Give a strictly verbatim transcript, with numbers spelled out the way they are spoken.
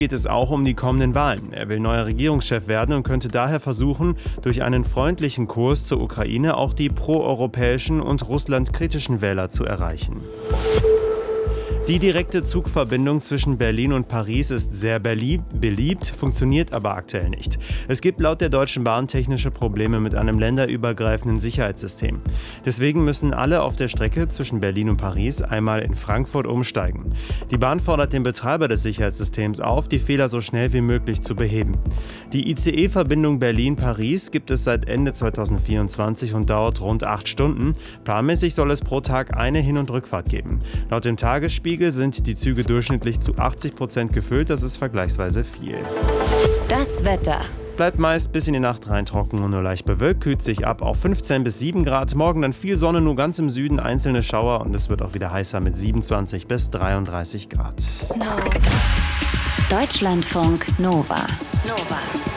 Geht es auch um die kommenden Wahlen. Er will neuer Regierungschef werden und könnte daher versuchen, durch einen freundlichen Kurs zur Ukraine auch die proeuropäischen und russlandkritischen Wähler zu erreichen. Die direkte Zugverbindung zwischen Berlin und Paris ist sehr beliebt, funktioniert aber aktuell nicht. Es gibt laut der Deutschen Bahn technische Probleme mit einem länderübergreifenden Sicherheitssystem. Deswegen müssen alle auf der Strecke zwischen Berlin und Paris einmal in Frankfurt umsteigen. Die Bahn fordert den Betreiber des Sicherheitssystems auf, die Fehler so schnell wie möglich zu beheben. Die I C E-Verbindung Berlin-Paris gibt es seit Ende zweitausendvierundzwanzig und dauert rund acht Stunden. Planmäßig soll es pro Tag eine Hin- und Rückfahrt geben. Laut dem Tagesspiegel sind die Züge durchschnittlich zu achtzig Prozent gefüllt, das ist vergleichsweise viel. Das Wetter. Bleibt meist bis in die Nacht rein trocken und nur leicht bewölkt, kühlt sich ab auf fünfzehn bis sieben Grad. Morgen dann viel Sonne, nur ganz im Süden einzelne Schauer und es wird auch wieder heißer mit siebenundzwanzig bis dreiunddreißig Grad. No. Deutschlandfunk Nova. Nova.